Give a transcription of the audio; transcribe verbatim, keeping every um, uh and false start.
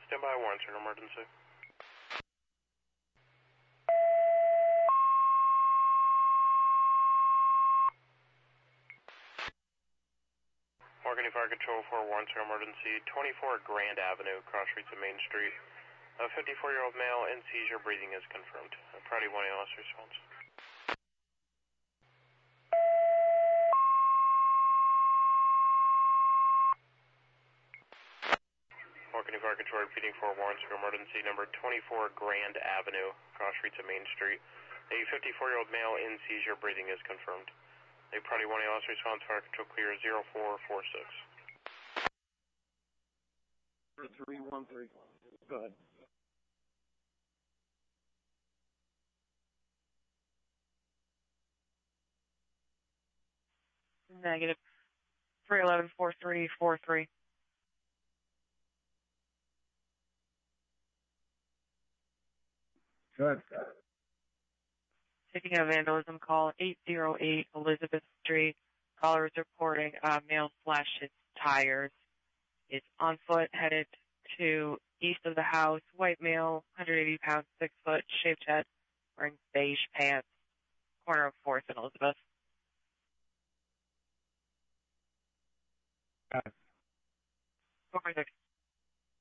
Stand by, warrants an emergency. Morgan Fire Control for warrants an emergency. twenty-four Grand Avenue, cross streets of Main Street. A fifty-four-year-old male in seizure, breathing is confirmed. A priority one A L S response. Morgan Fire Control repeating for warrants for emergency number twenty-four Grand Avenue, cross streets of Main Street. A fifty-four-year-old male in seizure, breathing is confirmed. A priority one A L S response, fire control clear zero four four six. three one three. Go ahead. Negative. three eleven four three four three. Go ahead. Taking a vandalism call, eight oh eight Elizabeth Street. Caller is reporting uh, male slashed his tires. Is on foot, headed to east of the house. White male, one hundred eighty pounds, six foot, shaved head, wearing beige pants. Corner of fourth and Elizabeth. Got it. four six.